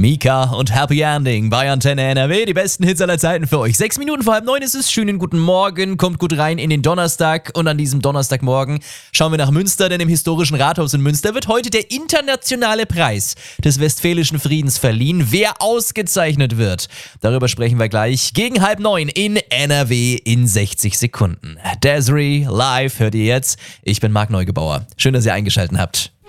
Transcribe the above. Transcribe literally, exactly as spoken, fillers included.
Mika und Happy Ending bei Antenne N R W, die besten Hits aller Zeiten für euch. Sechs Minuten vor halb neun ist es, schönen guten Morgen, kommt gut rein in den Donnerstag und an diesem Donnerstagmorgen schauen wir nach Münster, denn im historischen Rathaus in Münster wird heute der internationale Preis des Westfälischen Friedens verliehen. Wer ausgezeichnet wird, darüber sprechen wir gleich gegen halb neun in N R W in sechzig Sekunden. Desiree live hört ihr jetzt. Ich bin Marc Neugebauer. Schön, dass ihr eingeschaltet habt.